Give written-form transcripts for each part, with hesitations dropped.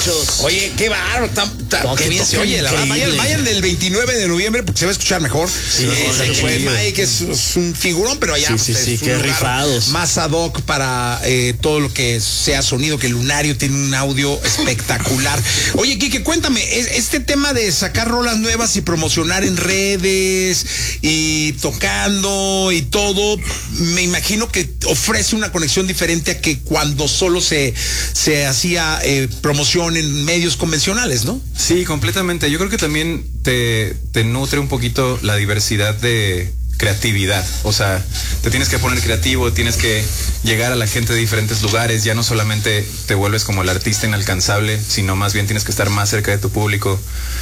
Oye, qué bárbaro, qué bien se oye, la verdad. Vayan del 29 de noviembre porque se va a escuchar mejor. Sí, Mike es un figurón, pero allá sí, qué rifados. Más ad hoc para todo lo que sea sonido, que el Lunario tiene un audio espectacular. Oye, Quique, cuéntame, este tema de sacar rolas nuevas y promocionar en redes y tocando y todo, me imagino que ofrece una conexión diferente a que cuando solo se hacía promoción en medios convencionales, ¿no? Sí, completamente. Yo creo que también te nutre un poquito la diversidad de creatividad. O sea, te tienes que poner creativo, tienes que llegar a la gente de diferentes lugares. Ya no solamente te vuelves como el artista inalcanzable, sino más bien tienes que estar más cerca de tu público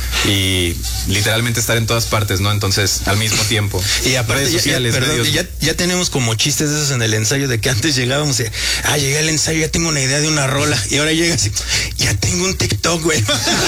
y literalmente estar en todas partes, ¿no? Entonces, al mismo tiempo. Y aparte, redes sociales, ya tenemos como chistes de esos en el ensayo, de que antes llegábamos y, llegué al ensayo, ya tengo una idea de una rola, y ahora llegas y, ya tengo un TikTok, güey.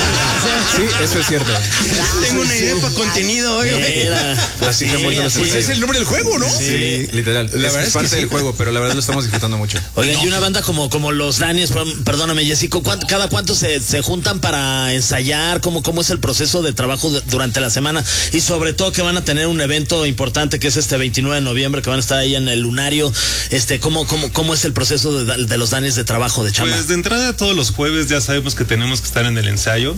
Sí, eso es cierto. Tengo una idea para contenido hoy, güey. Así se muestran los ensayos. Es el nombre del juego, ¿no? Sí, literal. La verdad es parte del juego, pero la verdad lo estamos disfrutando mucho. Oigan, y una banda como los Daniels, perdóname, Jessico, ¿cada cuánto se juntan para ensayar? ¿Cómo es el proceso de trabajo durante la semana? Y sobre todo que van a tener un evento importante que es este 29 de noviembre, que van a estar ahí en el Lunario. ¿Cómo es el proceso de los Daniels de trabajo, de chamba? Pues de entrada todos los jueves ya sabemos que tenemos que estar en el ensayo.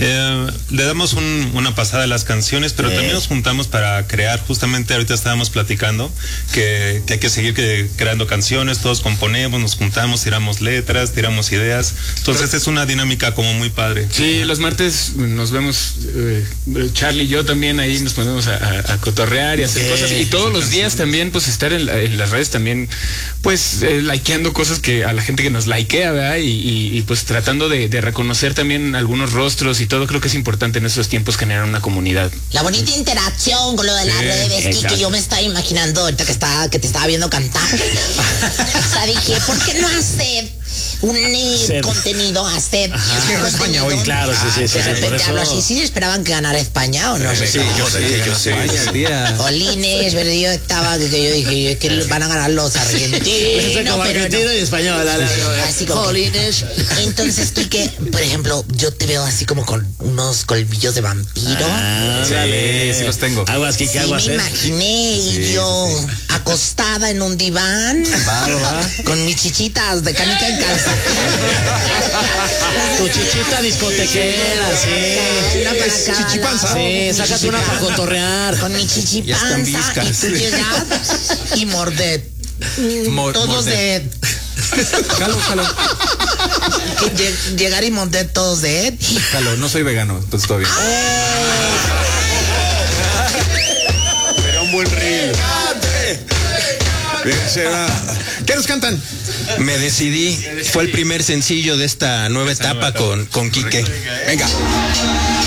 Le damos una pasada a las canciones, pero también nos juntamos para crear. Justamente ahorita estábamos platicando que hay que seguir creando canciones, todos componemos, nos juntamos, tiramos letras, tiramos ideas. Entonces es una dinámica como muy padre. Sí, los martes nos vemos, Charlie y yo también ahí nos ponemos a cotorrear y hacer cosas. Y todos los días también, pues estar en las redes también, pues likeando cosas que a la gente que nos likea, ¿verdad? Y pues tratando de reconocer también algunos rostros y todo. Creo que es importante en estos tiempos generar una comunidad. La bonita interacción con lo de las redes, que yo me estaba imaginando ahorita que te estaba viendo cantar. O sea, dije, ¿por qué no hacer un contenido, hacer España hoy? Claro, sí. De repente hablo así, ¿sí esperaban que ganara España o no? Sí, yo sé. Jolines, pero yo estaba, yo dije, es que van a ganar los argentinos. Como argentino y español. Así como, jolines. Entonces estoy que, por ejemplo, yo te veo así como con unos colmillos de vampiro. Sí, los tengo. Aguas, Kike, aguas. Me imaginé y yo acostada en un diván con mis chichitas de canica en casa. Tu chichita discotequera, sí. Una para cada Chichipanza. Sí, sácate una para cotorrear. con mi chichipanza y tú llegas y morded. Todos de... Jalo. Llegar y morder todos de... Jalo, no soy vegano, entonces todo bien. Era un buen reel. ¿Qué nos cantan? Me decidí, fue el primer sencillo de esta nueva etapa con Quique. Venga.